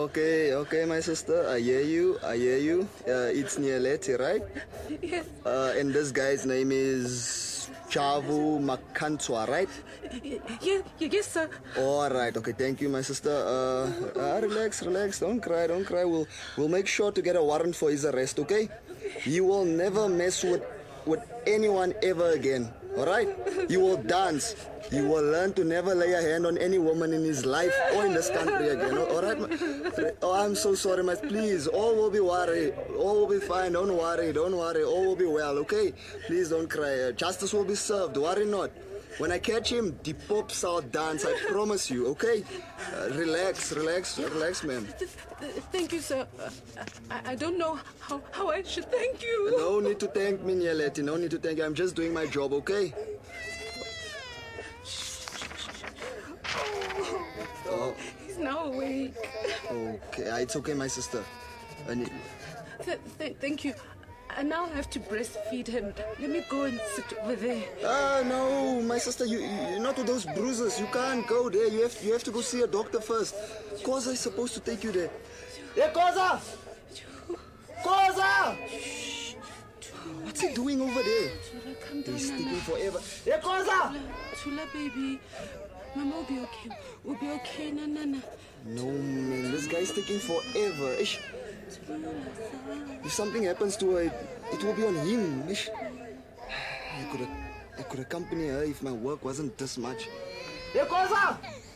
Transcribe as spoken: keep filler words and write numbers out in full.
Okay, okay, my sister. I hear you. I hear you. Uh, it's Nieleti, right? Yes. Uh, and this guy's name is Chavu Makantwa, right? Yes, yes, sir. All right. Okay. Thank you, my sister. Uh, uh, relax, relax. Don't cry. Don't cry. We'll we'll make sure to get a warrant for his arrest. Okay? You will never mess with with anyone ever again. All right? You will dance. You will learn to never lay a hand on any woman in his life or in this country again. All right? Oh, I'm so sorry, my. Please, all will be worried. All will be fine. Don't worry. Don't worry. All will be well. Okay? Please don't cry. Uh, Justice will be served. Worry not. When I catch him, the pops out dance. I promise you. Okay? Uh, relax, relax, relax, ma'am. Thank you, sir. Uh, I, I don't know how, how I should thank you. No need to thank me, Nieleti. No need to thank you. I'm just doing my job. Okay? Oh, he's now awake. Okay, uh, it's okay, my sister. I need... Th- th- thank you. I now have to breastfeed him. Let me go and sit over there. Ah, no, my sister, you, you, you're not with those bruises. You can't go there. You have, you have to go see a doctor first. Koza is supposed to take you there. Hey, Koza! Koza! What's he doing over there? Chula, come down, He's Nana. taking forever. Hey, Koza! Chula, baby. Mama will be okay. We'll be okay, Nana. No, man, this guy's taking forever. Ish. If something happens to her, it, it will be on him. Ish. I could I could accompany her if my work wasn't this much. Hey, Koza!